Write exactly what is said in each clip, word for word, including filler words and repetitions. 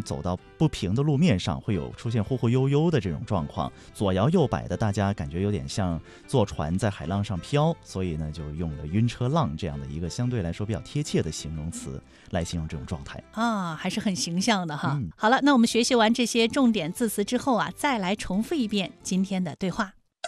走到不平的路面上，会有出现忽忽悠悠的这种状况，左摇右摆的，大家感觉有点像坐船在海浪上飘，所以呢就用了晕车浪这样的一个相对来说比较贴切的形容词来形容这种状态啊，还是很形象的哈、 嗯、 好了，那我们学习完这些重点字词之后啊，再来重复一遍今天的对话。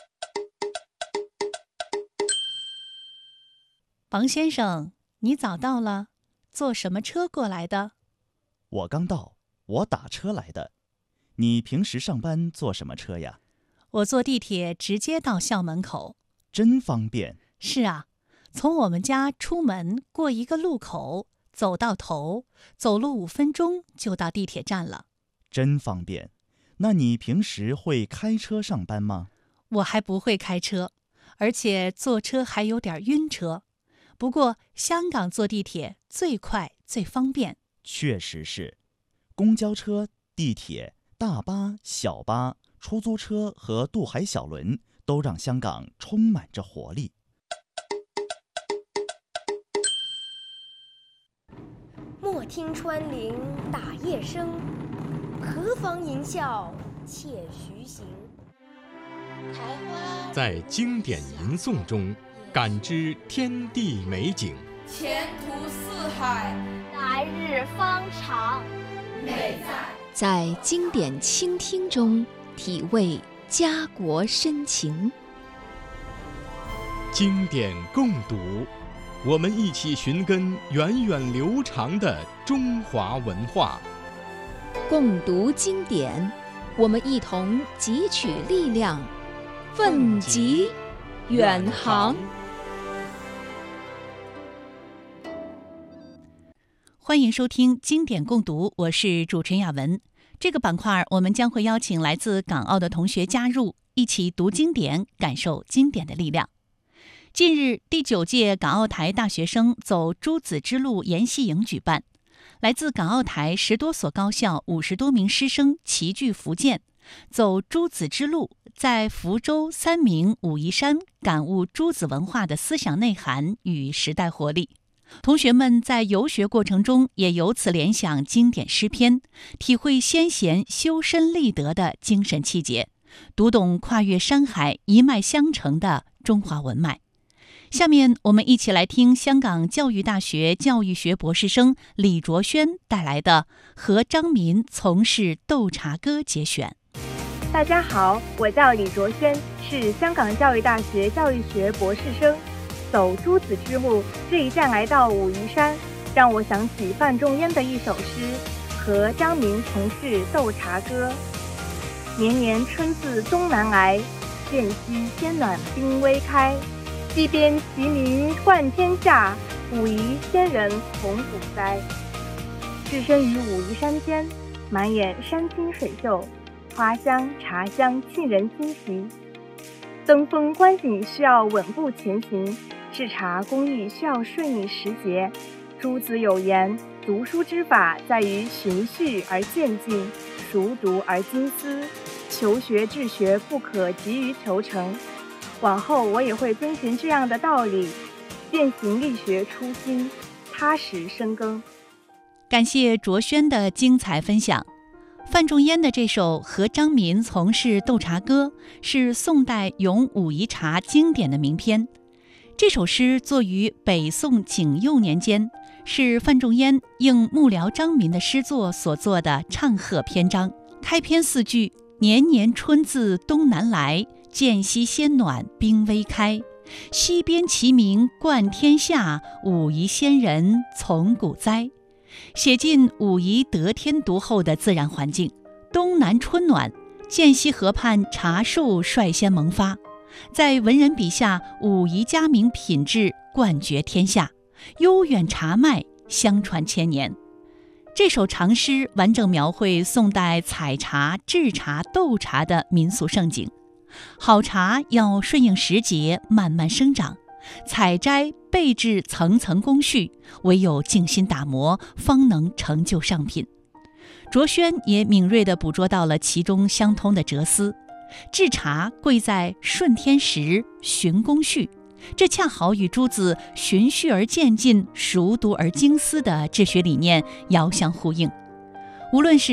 王先生，你早到了，坐什么车过来的？ 我刚到，我打车来的。你平时上班坐什么车呀？ 我坐地铁直接到校门口。 真方便。 是啊，从我们家出门过一个路口，走到头，走路五分钟就到地铁站了。 真方便。那你平时会开车上班吗？ 我还不会开车，而且坐车还有点晕车。不过香港坐地铁最快最方便。 确实是，公交车、地铁、大巴、小巴、出租车和渡海小轮都让香港充满着活力。 莫听穿林打叶声，何妨吟啸且徐行。 在经典吟诵中感知天地美景， 前途似海， 来日方长。 美在在经典倾听中体味家国深情。 经典共读，我们一起寻根源远流长的中华文化。 共读经典，我们一同汲取力量，奋楫远航。 欢迎收听经典共读，我是主持人雅文。这个板块我们将会邀请来自港澳的同学加入，一起读经典，感受经典的力量。近日，第九届港澳台大学生走朱子之路研习营举办，来自港澳台十多所高校五十多名师生齐聚福建，走朱子之路，在福州、三明、武夷山感悟朱子文化的思想内涵与时代活力。同学们在游学过程中也由此联想经典诗篇，体会先贤修身立德的精神气节，读懂跨越山海一脉相承的中华文脉。下面我们一起来听香港教育大学教育学博士生李卓轩带来的和张民从事斗茶歌节选。 大家好，我叫李卓轩，是香港教育大学教育学博士生。走朱子之路，这一站来到武夷山，让我想起范仲淹的一首诗《和张民从事斗茶歌》。年年春自东南来，渐夕先暖鬓微开。西边齐名冠天下，武夷仙人从古栽。置身于武夷山间，满眼山清水秀，花香茶香沁人心脾。登峰观景需要稳步前行，制茶工艺需要顺应时节。朱子有言，读书之法在于循序而渐进，熟读而精思，求学治学不可急于求成。往后我也会遵循这样的道理，践行力学初心，踏实深耕。 感谢卓轩的精彩分享。范仲淹的这首《和张民从事斗茶歌》是宋代咏武夷茶经典的名篇。这首诗作于北宋景佑年间，是范仲淹应幕僚张民的诗作所作的唱和篇章。开篇四句：年年春自东南来，渐夕先暖鬓微开。西边齐名冠天下，武夷仙人从古栽。写尽武夷得天独厚的自然环境。东南春暖，涧西河畔茶树率先萌发，在文人笔下，武夷佳茗品质冠绝天下，悠远茶脉相传千年。这首长诗完整描绘宋代采茶、制茶、斗茶的民俗盛景。好茶要顺应时节，慢慢生长，采摘备制层层工序，唯有静心打磨，方能成就上品。卓轩也敏锐地捕捉到了其中相通的哲思。制茶贵在顺天时，循工序，这恰好与朱子循序而渐进、熟读而精思的治学理念遥相呼应。无论是